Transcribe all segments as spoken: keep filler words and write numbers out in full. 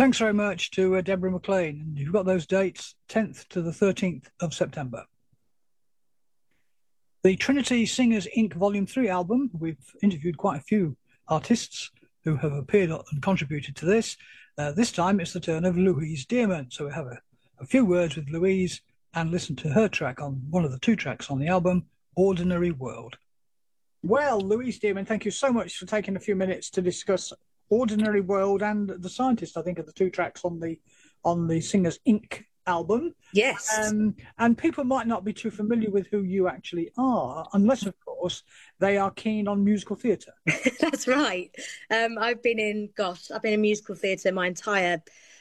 Thanks very much to uh, Deborah McLean. And you've got those dates, tenth to the thirteenth of September. The Trinity Singers Incorporated. Volume three album, we've interviewed quite a few artists who have appeared and contributed to this. Uh, this time it's the turn of Louise Dearman. So we have a, a few words with Louise and listen to her track on one of the two tracks on the album, Ordinary World. Well, Louise Dearman, thank you so much for taking a few minutes to discuss Ordinary World and The Scientist, I think, are the two tracks on the on the Singers Incorporated album. Yes. Um, and people might not be too familiar with who you actually are, unless, of course, they are keen on musical theatre. That's right. Um, I've been in, gosh, I've been in musical theatre my entire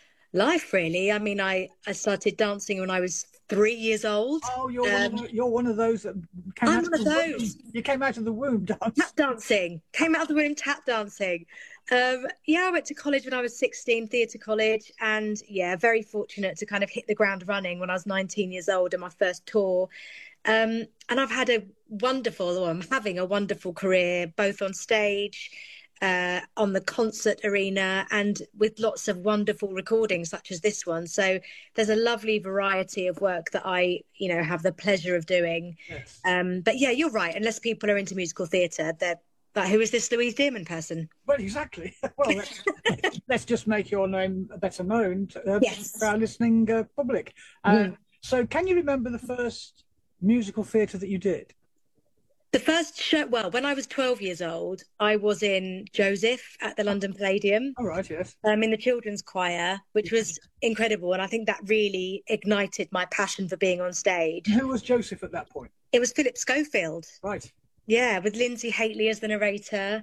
life, really. I mean, I, I started dancing when I was three years old. Oh, you're, um, one, of the, you're one of those that came I'm out one of of the those. Womb. You came out of the womb dancing. Tap dancing. Came out of the womb tap dancing. Um, yeah, I went to college when I was sixteen, theatre college, and yeah, very fortunate to kind of hit the ground running when I was nineteen years old in my first tour. Um, and I've had a wonderful, or I'm having a wonderful career, both on stage, uh, on the concert arena, and with lots of wonderful recordings such as this one. So there's a lovely variety of work that I, you know, have the pleasure of doing. Yes. Um, but yeah, you're right. Unless people are into musical theatre, they're But who is this Louise Dearman person? Well, exactly. Well, let's, let's just make your name better known to, uh, Yes. to our listening uh, public. Uh, Mm. So can you remember the first musical theatre that you did? The first show, well, when I was twelve years old, I was in Joseph at the London Palladium. All right, yes. Um, in the children's choir, which was incredible. And I think that really ignited my passion for being on stage. Who was Joseph at that point? It was Philip Schofield. Right. Yeah, with Lindsay Haitley as the narrator.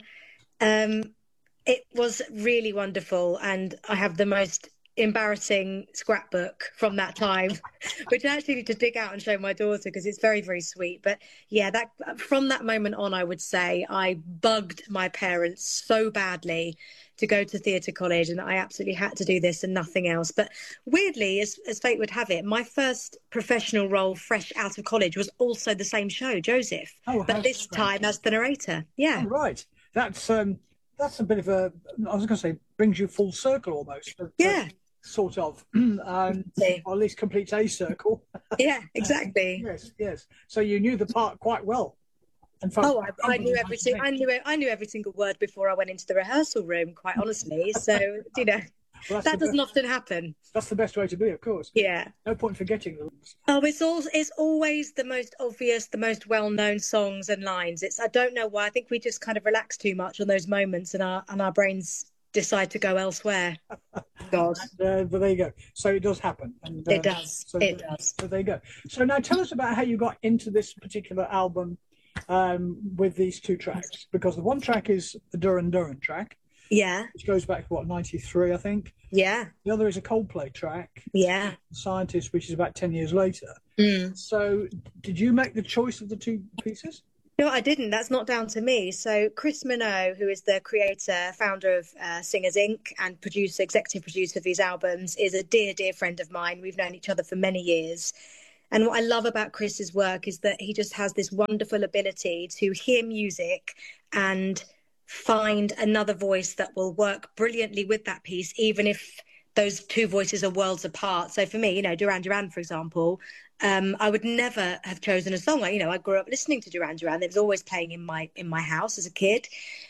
Um, it was really wonderful. And I have the most embarrassing scrapbook from that time, which I actually need to dig out and show my daughter because it's very, very sweet. But yeah, that from that moment on, I would say I bugged my parents so badly to go to theatre college, and I absolutely had to do this and nothing else. But weirdly, as, as fate would have it, my first professional role fresh out of college was also the same show, Joseph, Oh, but how this strange. time as the narrator. Yeah. Oh, right. That's um, that's a bit of a. I was going to say brings you full circle almost. but- but Yeah. Sort of, um, Yeah. or at least completes a circle. Yeah, exactly. Yes, yes. So you knew the part quite well. And felt Oh, I, I knew every confident, I knew I knew every single word before I went into the rehearsal room. Quite honestly, so you know Well, that's that the doesn't best- often happen. That's the best way to be, of course. Yeah. No point forgetting them. Oh, it's all it's always the most obvious, the most well-known songs and lines. It's I don't know why. I think we just kind of relax too much on those moments, and our and our brains decide to go elsewhere. God, Uh, but there you go. So it does happen. And, uh, it does. So, It does. So there you go. So now tell us about how you got into this particular album um, with these two tracks, because the one track is the Duran Duran track, Yeah. which goes back to what, ninety-three, I think. Yeah. The other is a Coldplay track, Yeah. The Scientist, which is about ten years later. Mm. So did you make the choice of the two pieces? No, I didn't. That's not down to me. So Chris Minot, who is the creator, founder of uh, Singers Incorporated and producer, executive producer of these albums, is a dear, dear friend of mine. We've known each other for many years. And what I love about Chris's work is that he just has this wonderful ability to hear music and find another voice that will work brilliantly with that piece, even if those two voices are worlds apart. So for me, you know, Duran Duran, for example, um, I would never have chosen a song. Like, you know, I grew up listening to Duran Duran. It was always playing in my in my house as a kid.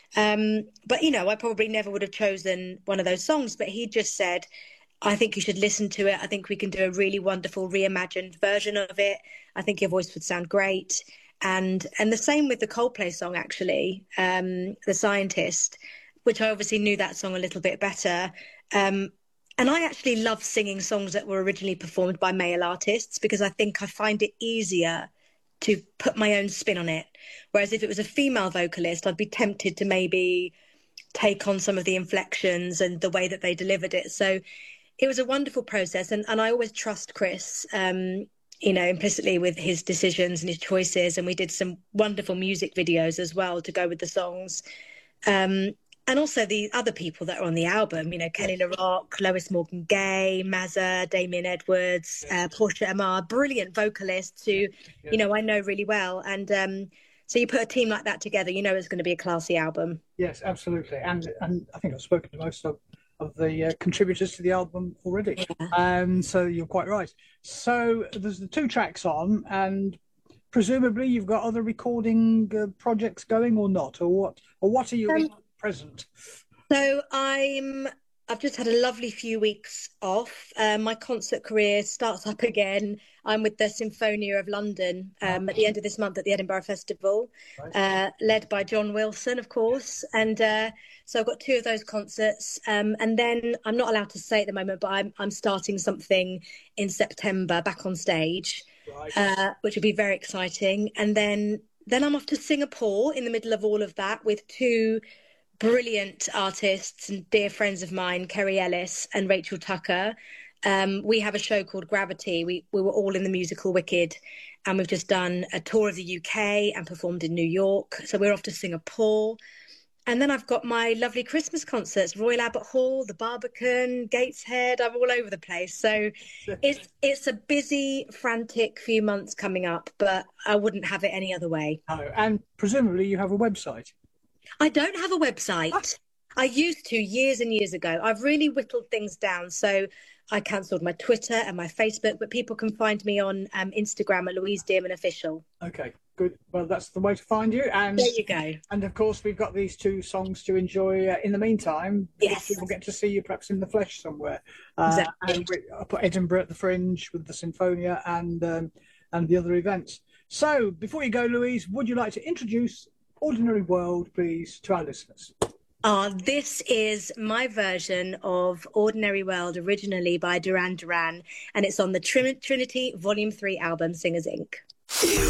Um, but, you know, I probably never would have chosen one of those songs. But he just said, I think you should listen to it. I think we can do a really wonderful reimagined version of it. I think your voice would sound great. And and the same with the Coldplay song, actually, um, The Scientist, which I obviously knew that song a little bit better. Um, and I actually love singing songs that were originally performed by male artists because I think I find it easier to put my own spin on it. Whereas if it was a female vocalist, I'd be tempted to maybe take on some of the inflections and the way that they delivered it. So it was a wonderful process. And, and I always trust Chris, um, you know, implicitly with his decisions and his choices. And we did some wonderful music videos as well to go with the songs. Um, and also the other people that are on the album, you know, Kelly LaRock, Lois Morgan Gay, Mazza, Damien Edwards, uh, Portia Amar, brilliant vocalists who, you know, I know really well. And um, so you put a team like that together, you know, it's going to be a classy album. Yes, absolutely. And and I think I've spoken to most of of the uh, contributors to the album already. Yeah. Um, so you're quite right. So there's the two tracks on, and presumably you've got other recording uh, projects going or not, or what? Or what are you um, at present? So I'm. I've just had a lovely few weeks off. Uh, my concert career starts up again. I'm with the Sinfonia of London um, at the end of this month at the Edinburgh Festival, right. uh, led by John Wilson, of course. And uh, so I've got two of those concerts. Um, and then I'm not allowed to say at the moment, but I'm, I'm starting something in September back on stage, right. uh, which will be very exciting. And then, then I'm off to Singapore in the middle of all of that with two brilliant artists and dear friends of mine, Kerry Ellis and Rachel Tucker. Um, we have a show called Gravity. We we were all in the musical Wicked, and we've just done a tour of the U K and performed in New York. So we're off to Singapore. And then I've got my lovely Christmas concerts, Royal Albert Hall, the Barbican, Gateshead. I'm all over the place. So it's it's a busy, frantic few months coming up, but I wouldn't have it any other way. Oh, and presumably you have a website. I don't have a website. I used to years and years ago. I've really whittled things down. So I cancelled my Twitter and my Facebook, but people can find me on um, Instagram at Louise Dearman Official. Okay, good. Well, that's the way to find you. And there you go. And of course, we've got these two songs to enjoy uh, in the meantime. Yes. We'll get to see you perhaps in the flesh somewhere. Uh, exactly. And we, I'll put Edinburgh at the Fringe with the Sinfonia and, um, and the other events. So before you go, Louise, would you like to introduce Ordinary World, please, to our listeners? Uh, this is my version of Ordinary World, originally by Duran Duran, and it's on the Trin- Trinity Volume three album, Singers Incorporated.